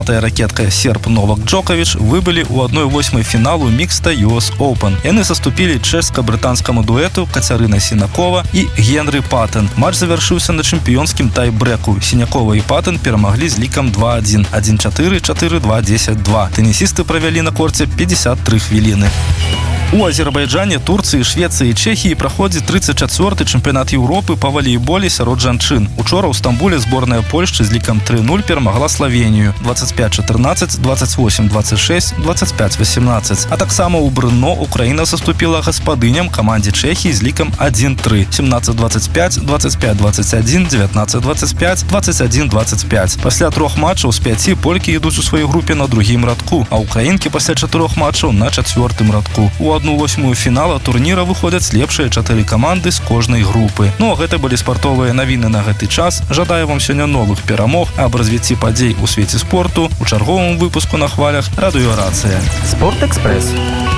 Ракетка серб Новак Джокович выбыли у 1/8 фіналу мікста US Open. Яны саступілі чэшска-брытанскаму дуэту Кацярына Сінякова і Генры Паттен. Матч завяршыўся на чэмпіёнскім тайбрэку. Сінякова і Паттен перамаглі з лікам 2-1, 1-4, 4-2, 10-2. Тэнісісты правялі на корце 53 хвіліны. У Азербайджане, Турцыі, Швецыі і Чэхіі праходзіць 34-й чэмпіянат Еўропы па валейболе сярод жанчын. Учора ў Стамбуле зборная Польшчы з лікам 3-0 перамагла Славенію 25-14, 28-26, 25-18. А таксама ў Брно Украіна саступіла гаспадыням камандзе Чэхіі з лікам 1-3, 17-25, 25-21, 19-25, 21-25. Пасля 3 матчаў з 5 полькі ідуць у сваёй групе на другім радку, а украінкі пасля 4 матчаў на 4-м радку. У 1/8 фінала турніра выходзяць лепшыя 4 каманды з кожнай групы. Ну а гэта былі спартовыя навіны на гэты час. Жадаю вам сёння новых перамог, аб развіцці падзей у свеце спорту у чарговым выпуску на хвалях радыёрацыя. Спортэкспрэс.